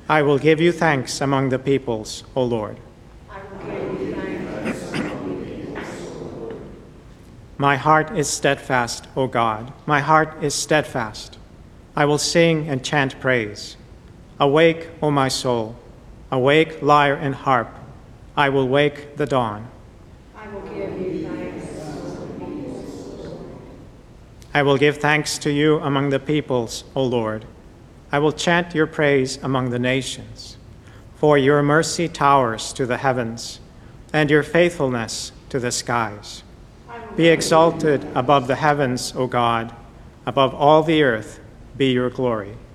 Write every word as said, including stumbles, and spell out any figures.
I will give you thanks among the peoples, O Lord. I will give you thanks among the peoples, O Lord. My heart is steadfast, O God. My heart is steadfast. I will sing and chant praise. Awake, O my soul. Awake, lyre and harp. I will wake the dawn. I will give you thanks among the peoples. I will give thanks to you among the peoples, O Lord. I will chant your praise among the nations. For your mercy towers to the heavens, and your faithfulness to the skies. Be exalted above the heavens, O God. Above all the earth be your glory.